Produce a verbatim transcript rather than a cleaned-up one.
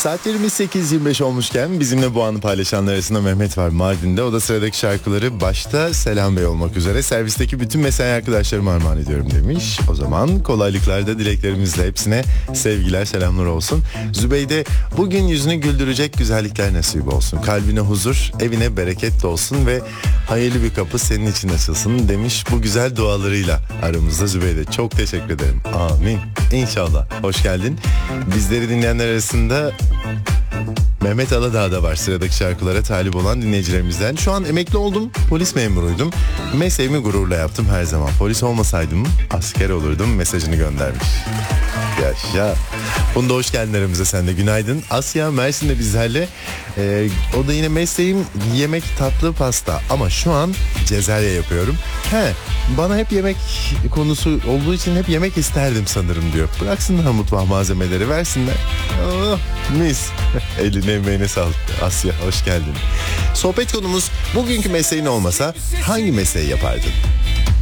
Saatlerimiz sekiz yirmi beş olmuşken bizimle bu anı paylaşanlar arasında Mehmet var Mardin'de. O da sıradaki şarkıları başta Selam Bey olmak üzere servisteki bütün mesai arkadaşlarıma armağan ediyorum demiş. O zaman kolaylıklarda dileklerimizle hepsine sevgiler selamlar olsun. Zübeyde bugün yüzünü güldürecek güzellikler nasip olsun. Kalbine huzur, evine bereket dolsun ve hayırlı bir kapı senin için açılsın demiş bu güzel dualarıyla aramızda Zübeyde. Çok teşekkür ederim. Amin. İnşallah. Hoş geldin. Bizleri dinleyenler arasında Mehmet Aladağ da var sıradaki şarkılara talip olan dinleyicilerimizden. Şu an emekli oldum, polis memuruydum. Mesleğimi gururla yaptım her zaman. Polis olmasaydım asker olurdum mesajını göndermiş. Yaşa. Bunda hoş geldin aramıza sen de. Günaydın. Asya Mersin'de bizlerle. Ee, o da yine mesleğim yemek, tatlı, pasta. Ama şu an Cezerye yapıyorum. He, bana hep yemek konusu olduğu için hep yemek isterdim sanırım diyor. Bıraksınlar mutfak malzemeleri, versinler. Oh, mis. Eline emeğine sağlık. Asya hoş geldin. Sohbet konumuz bugünkü mesleğin olmasa hangi mesleği yapardın?